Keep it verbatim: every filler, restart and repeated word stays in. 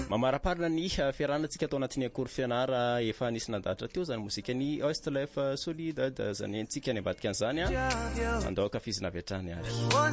mamaraparina ny fiaranantsika atao anatin'ny akory fianara efa nisy nadatra teo zany mozika ny Westlife Solid zany antsika ny ambadika an'izany a andaoka fizina avy hatrany ary